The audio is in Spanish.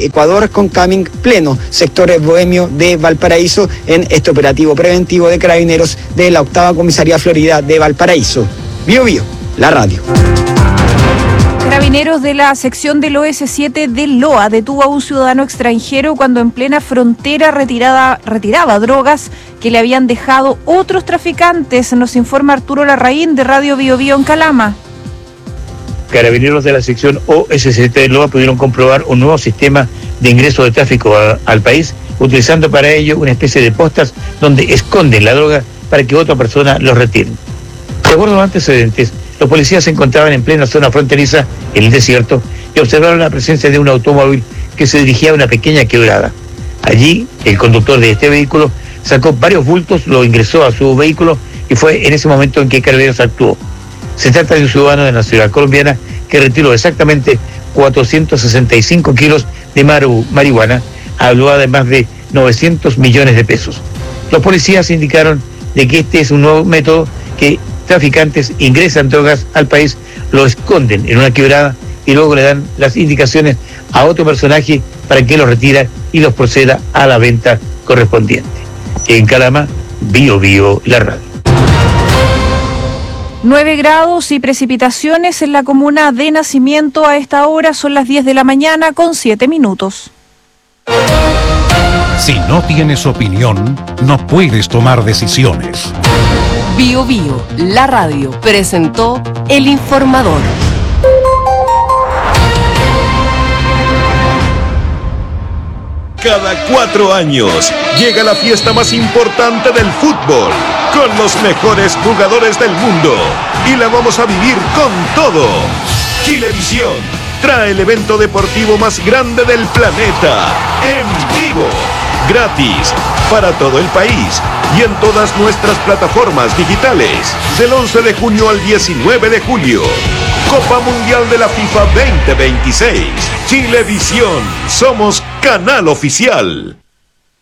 de Ecuador con Camin pleno, sector bohemio de Valparaíso, en este operativo preventivo de Carabineros de la 8ª Comisaría Florida de Valparaíso. Bio Bio, la radio. Carabineros de la sección del OS7 del LOA detuvo a un ciudadano extranjero cuando en plena frontera retiraba drogas que le habían dejado otros traficantes. Nos informa Arturo Larraín de Radio Bio Bio en Calama. Carabineros de la sección OS7 del LOA pudieron comprobar un nuevo sistema de ingreso de tráfico al país, utilizando para ello una especie de postas donde esconden la droga para que otra persona los retire. De acuerdo a los antecedentes, los policías se encontraban en plena zona fronteriza, en el desierto, y observaron la presencia de un automóvil que se dirigía a una pequeña quebrada. Allí, el conductor de este vehículo sacó varios bultos, lo ingresó a su vehículo y fue en ese momento en que Carabineros actuó. Se trata de un ciudadano de la nacionalidad colombiana que retiró exactamente 465 kilos de marihuana, evaluada de más de 900 millones de pesos. Los policías indicaron de que este es un nuevo método que traficantes ingresan drogas al país, lo esconden en una quebrada y luego le dan las indicaciones a otro personaje para que los retira y los proceda a la venta correspondiente. En Calama, Bio Bio, la radio. 9 grados y precipitaciones en la comuna de Nacimiento. A esta hora son las 10 de la mañana con 7 minutos. Si no tienes opinión, no puedes tomar decisiones. Bio Bio, la radio, presentó El Informador. Cada 4 años llega la fiesta más importante del fútbol, con los mejores jugadores del mundo, y la vamos a vivir con todo. Chilevisión trae el evento deportivo más grande del planeta, en vivo, gratis, para todo el país y en todas nuestras plataformas digitales, del 11 de junio al 19 de julio. Copa Mundial de la FIFA 2026. Chilevisión, somos canal oficial.